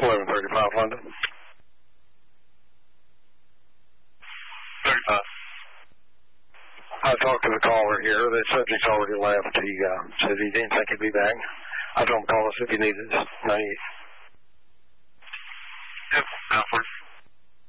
1135 London. 35. I talked to the caller here. The subject's already left. He said he didn't think he'd be back. I told him to call us if he needed us. 98. Yep, Alfred.